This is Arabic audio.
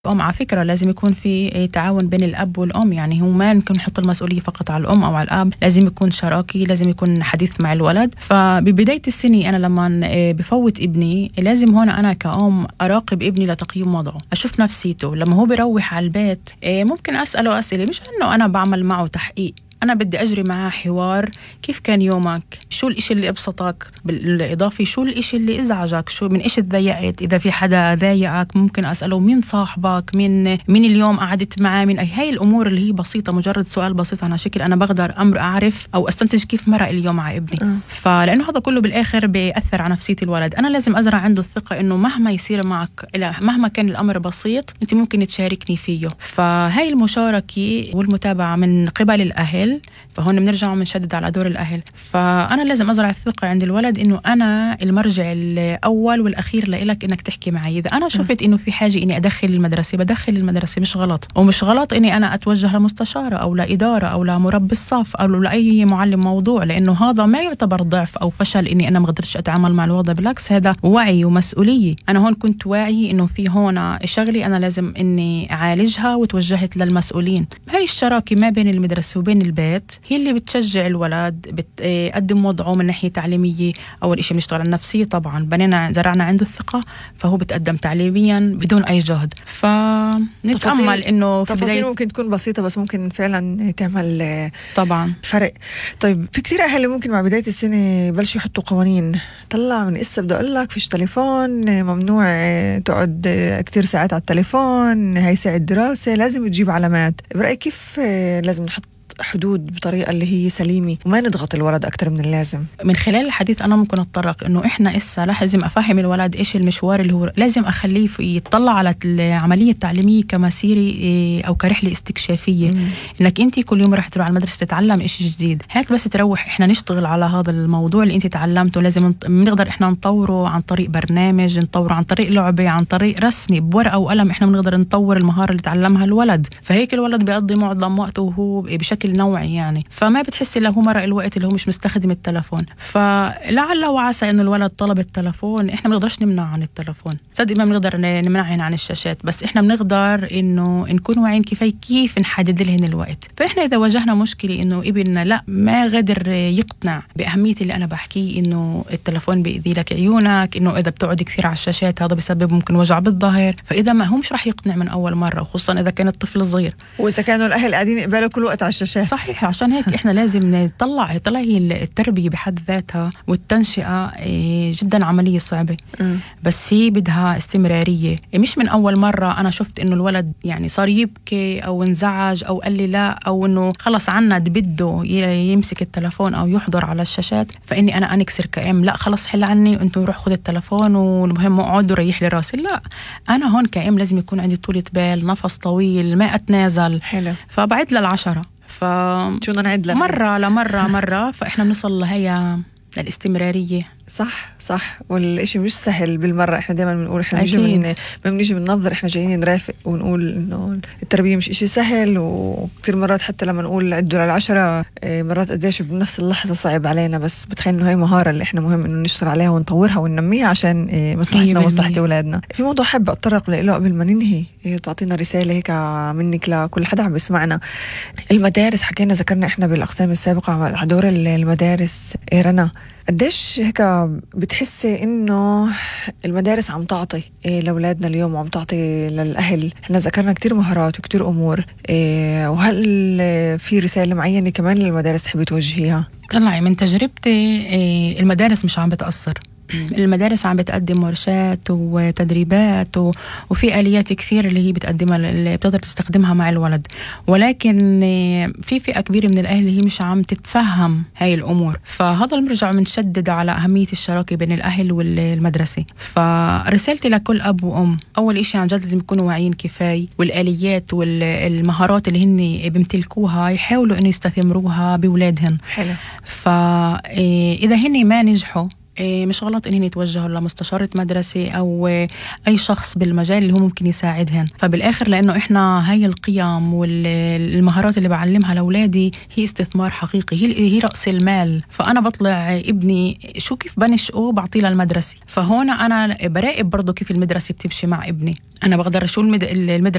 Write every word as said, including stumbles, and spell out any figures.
أم على فكرة لازم يكون في تعاون بين الأب والأم، يعني هو ما يمكن نحط المسؤولية فقط على الأم أو على الأب، لازم يكون شراكي، لازم يكون حديث مع الولد. فببداية السنة أنا لما بفوت ابني لازم هنا أنا كأم أراقب ابني لتقييم وضعه، أشوف نفسيته لما هو بيروح على البيت. ممكن أسأله أسئلة، مش إنه أنا بعمل معه تحقيق، أنا بدي أجري معاه حوار. كيف كان يومك؟ شو الإشي اللي أبسطك؟ بالإضافة شو الإشي اللي إزعجك؟ شو من إيش تضايقت؟ إذا في حدا ضايقك ممكن أسأله مين صاحبك؟ مين مين اليوم قعدت معاه؟ من أي هاي الأمور اللي هي بسيطة، مجرد سؤال بسيط عن شكل أنا بقدر أمر أعرف أو أستنتج كيف مرق اليوم مع ابني. أه. فلأنه هذا كله بالآخر بيأثر على نفسية الولد. أنا لازم أزرع عنده الثقة إنه مهما يصير معك، مهما كان الأمر بسيط أنت ممكن تشاركني فيه. فهاي المشاركة والمتابعة من قبل الأهل، فهون بنرجع وبنشدد على دور الأهل. فأنا لازم أزرع الثقة عند الولد إنه أنا المرجع الأول والأخير لإلك إنك تحكي معي. إذا أنا شفت إنه في حاجة إني أدخل المدرسة بدخل المدرسة، مش غلط. ومش غلط إني أنا أتوجه لمستشارة أو لإدارة أو لمربي الصف أو لأي معلم موضوع، لأنه هذا ما يعتبر ضعف أو فشل إني أنا ما قدرتش أتعامل مع الوضع. بالعكس هذا وعي ومسؤولية. أنا هون كنت واعي إنه في هون شغلي أنا لازم إني أعالجها، وتوجهت للمسؤولين. هاي الشراكة ما بين المدرسة وبين البيت هي اللي بتشجع الولد، بتقدم وضعه من ناحية تعليمية. أول إشي بنشتغل على النفسية طبعا، بنينا زرعنا عنده الثقة فهو بتقدم تعليميا بدون أي جهد. فنتأمل إنه في تفاصيل ممكن تكون بسيطة بس ممكن فعلا تعمل طبعا فرق. طيب في كتير أهل ممكن مع بداية السنة بلشوا يحطوا قوانين، طلع من إسا بدأ أقول لك فيش تليفون، ممنوع تقعد كتير ساعات على التليفون، هاي ساعة دراسة، لازم تجيب علامات. برأيك كيف لازم نحط حدود بطريقة اللي هي سليمة وما نضغط الولد أكتر من اللازم؟ من خلال الحديث أنا ممكن أتطرق إنه إحنا إسا لازم أفهم الولد إيش المشوار اللي هو لازم أخليه يطلع على العملية التعليمية كمسيرة أو كرحلة استكشافية. مم. إنك أنت كل يوم رح تروح على المدرسة تتعلم إشي جديد، هيك بس تروح إحنا نشتغل على هذا الموضوع اللي أنت تعلمته. لازم نقدر إحنا نطوره عن طريق برنامج، نطوره عن طريق لعبة، عن طريق رسمي بورقة وقلم. إحنا بنقدر نطور المهارة اللي تعلمها الولد. فهيك الولد بيقضي معظم وقته وهو بشكل نوعي يعني، فما بتحسي له مرق الوقت اللي هو مش مستخدم التلفون. فلعل وعسى انه الولد طلب التلفون، احنا ما بنقدرش نمنع عن التلفون، صدق ما بنقدر نمنعهن عن الشاشات، بس احنا بنقدر انه نكون واعيين كيفي كيف نحدد لهن الوقت. فاحنا اذا واجهنا مشكله انه ابننا لا ما قدر يقتنع باهميه اللي انا بحكيه، انه التلفون بيأذي لك عيونك، انه اذا بتقعد كثير على الشاشات هذا بسبب ممكن وجع بالظهر، فاذا ما هو مش رح يقتنع من اول مره، وخصوصا اذا كان الطفل صغير واذا كانوا الاهل قاعدين يقبلوا كل وقت على الشاشات. صحيح. عشان هيك احنا لازم نطلع طلع هي التربيه بحد ذاتها والتنشئه جدا عمليه صعبه، م. بس هي بدها استمراريه، مش من اول مره انا شفت انه الولد يعني صار يبكي او انزعج او قال لي لا او انه خلص عند بده يمسك التلفون او يحضر على الشاشات فاني انا انكسر كأم لا خلص حل عني وانتم روح خذ التلفون والمهم اقعد وريح لي راسي. لا، انا هون كأم لازم يكون عندي طولة بال، نفس طويل، ما اتنازل. حلو. فبعد للعشرة، ف شو نعد لها مرة لمرة مرة فإحنا بنصل لهي الاستمرارية. صح صح. والإشي مش سهل بالمرة. إحنا دائما بنقول إحنا بنيجي من ما بنيجي بننظر، إحنا جايين نرافق ونقول إنه التربية مش إشي سهل، وكتير مرات حتى لما نقول عدوا للعشرة مرات قديش بنفس اللحظة صعب علينا، بس بتخيل إنه هاي مهارة اللي إحنا مهم إنه نشتغل عليها ونطورها وننميها عشان مصلحتنا ومصلحة أولادنا. في موضوع حابة أتطرق له قبل ما ننهي، تعطينا رسالة هيك منك لكل حدا عم بيسمعنا. المدارس حكينا ذكرنا إحنا بالأقسام السابقة على دور المدارس. رنا قديش هيك بتحسي إنه المدارس عم تعطي إيه لأولادنا اليوم وعم تعطي للأهل؟ إحنا ذكرنا كتير مهارات وكتير أمور، إيه وهل في رسالة معينة كمان للمدارس تحبي توجهيها؟ طلعي من تجربتي إيه المدارس مش عم بتأثر. المدارس عم بتقدم ورشات وتدريبات و... وفي آليات كثير اللي هي بتقدمها اللي بتقدر تستخدمها مع الولد، ولكن في فئة كبيرة من الأهل هي مش عم تتفهم هاي الأمور. فهذا المرجع منشدد على أهمية الشراكة بين الأهل والمدرسة. فرسالتي لكل أب وأم، أول إشي عن جد لازم يكونوا واعيين كفاية، والآليات والمهارات اللي هن بيمتلكوها يحاولوا إنه يستثمروها بأولادهم. حلو. فإذا هن ما نجحوا مش غلط إنهم يتوجهوا لمستشارة مدرسة أو أي شخص بالمجال اللي هو ممكن يساعدهن. فبالآخر لأنه إحنا هاي القيم والمهارات اللي بعلمها لأولادي هي استثمار حقيقي، هي, هي رأس المال. فأنا بطلع ابني شو كيف بنشئه بعطيه للمدرسة، فهون أنا براقب برضو كيف المدرسة بتمشي مع ابني. أنا بقدر شو المدرسة